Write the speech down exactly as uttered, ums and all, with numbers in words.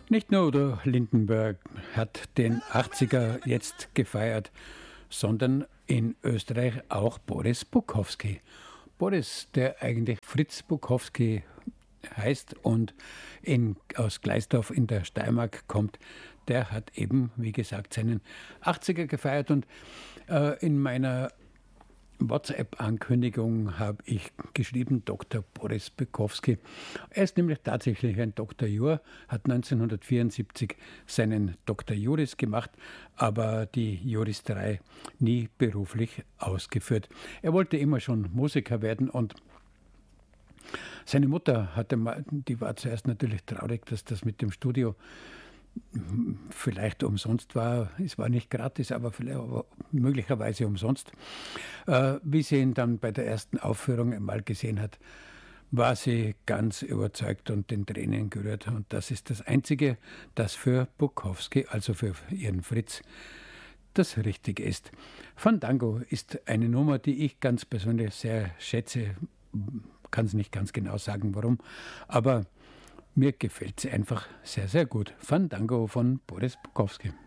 Nicht nur Udo Lindenberg hat den achtziger jetzt gefeiert, sondern in Österreich auch Boris Bukowski. Boris, der eigentlich Fritz Bukowski heißt und in, aus Gleisdorf in der Steiermark kommt, der hat eben, wie gesagt, seinen achtziger gefeiert. Und äh, in meiner WhatsApp-Ankündigung habe ich geschrieben Doktor Boris Bukowski. Er ist nämlich tatsächlich ein Doktor Jur, hat neunzehnhundertvierundsiebzig seinen Doktor Juris gemacht, aber die Juristerei nie beruflich ausgeführt. Er wollte immer schon Musiker werden und seine Mutter hatte mal, die war zuerst natürlich traurig, dass das mit dem Studio vielleicht umsonst war. Es war nicht gratis, aber, vielleicht, aber möglicherweise umsonst. Äh, wie sie ihn dann bei der ersten Aufführung einmal gesehen hat, war sie ganz überzeugt und den Tränen gerührt. Und das ist das Einzige, das für Bukowski, also für ihren Fritz, das Richtige ist. Fandango ist eine Nummer, die ich ganz persönlich sehr schätze. Kann es nicht ganz genau sagen, warum, aber mir gefällt sie einfach sehr, sehr gut. Fandango von Boris Bukowski.